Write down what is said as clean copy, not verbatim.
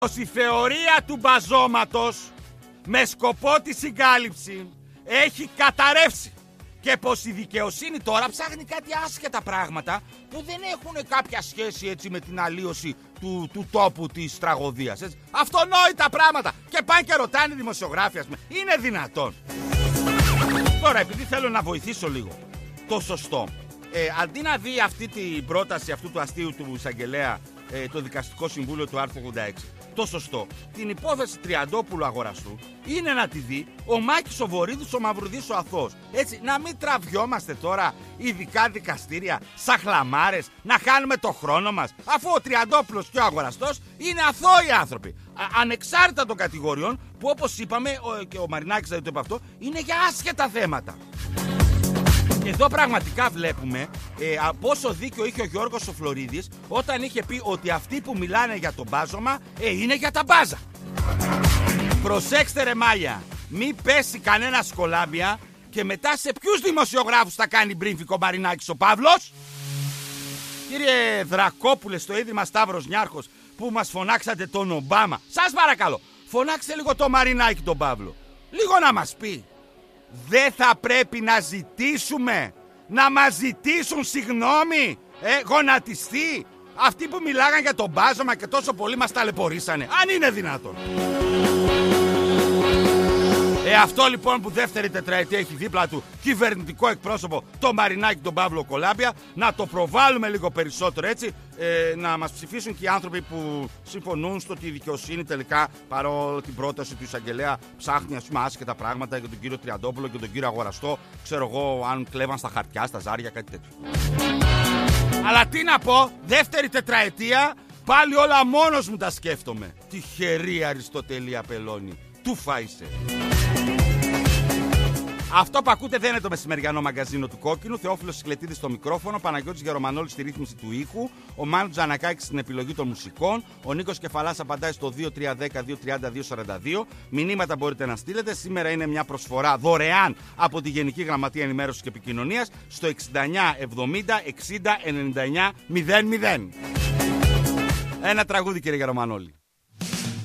Η θεωρία του μπαζώματος με σκοπό τη συγκάλυψη έχει καταρρεύσει και πως η δικαιοσύνη τώρα ψάχνει κάτι άσχετα πράγματα που δεν έχουν κάποια σχέση έτσι με την αλλίωση του τόπου της τραγωδίας. Έτσι. Αυτονόητα πράγματα. Και πάνε και ρωτάνε οι δημοσιογράφοι, ας πούμε. Είναι δυνατόν? Τώρα, επειδή θέλω να βοηθήσω λίγο το σωστό, αντί να δει αυτή την πρόταση αυτού του αστείου του εισαγγελέα το Δικαστικό Συμβούλιο του άρθρου 86, το σωστό, την υπόθεση Τριαντόπουλου αγοραστού, είναι να τη δει ο Μάκης ο Βορύδης, ο Μαυρουδής ο αθώος. Έτσι, να μην τραβιόμαστε τώρα ειδικά δικαστήρια σαν χλαμάρες, να χάνουμε το χρόνο μας, αφού ο Τριαντόπουλος και ο αγοραστός είναι αθώοι άνθρωποι. Ανεξάρτητα των κατηγοριών που, όπως είπαμε, και ο Μαρινάκης δεν το είπε αυτό, είναι για άσχετα θέματα. Εδώ πραγματικά βλέπουμε πόσο δίκιο είχε ο Γιώργος ο Φλωρίδης όταν είχε πει ότι αυτοί που μιλάνε για το μπάζωμα είναι για τα μπάζα. Προσέξτε ρε μάλια, μη πέσει κανένα σκολάμπια και μετά σε ποιους δημοσιογράφους θα κάνει μπρίνφικο Μαρινάκης ο Παύλος? Κύριε Δρακόπουλε, στο Ίδρυμα Σταύρος Νιάρχος που μας φωνάξατε τον Ομπάμα, σας παρακαλώ, φωνάξτε λίγο το Μαρινάκη τον Παύλο. Λίγο να μας πει. Δεν θα πρέπει να ζητήσουμε, να μας ζητήσουν συγγνώμη, γονατιστεί, αυτοί που μιλάγαν για το μπάζωμα και τόσο πολύ μας ταλαιπωρήσανε, αν είναι δυνατόν? Αυτό λοιπόν που δεύτερη τετραετία έχει δίπλα του κυβερνητικό εκπρόσωπο, το Μαρινάκη τον Παύλο Κολάμπια, να το προβάλλουμε λίγο περισσότερο έτσι, να μας ψηφίσουν και οι άνθρωποι που συμφωνούν στο ότι η δικαιοσύνη τελικά, παρόλο την πρόταση του εισαγγελέα, ψάχνει ας πούμε άσχετα πράγματα για τον κύριο Τριαντόπουλο και τον κύριο Αγοραστό, ξέρω εγώ αν κλέβαν στα χαρτιά, στα ζάρια, κάτι τέτοιο. Αλλά τι να πω, δεύτερη τετραετία πάλι όλα μόνος μου τα σκέφτομαι. Τυχερή Αριστοτελή Απελώνη, του φάισε. Αυτό που ακούτε δεν είναι το μεσημεριανό μαγκαζίνο του Κόκκινου. Θεόφιλος Σικλετίδης στο μικρόφωνο, Παναγιώτης Γερομανόλης στη ρύθμιση του ήχου, ο Μάνος Τζανακάκης στην επιλογή των μουσικών, ο Νίκος Κεφαλάς απαντάει στο 2310-230-242. Μηνύματα μπορείτε να στείλετε. Σήμερα είναι μια προσφορά δωρεάν από τη Γενική Γραμματεία Ενημέρωσης και Επικοινωνίας στο 6970 60 99 00. Ένα τραγούδι, κύριε Γερομανόλη.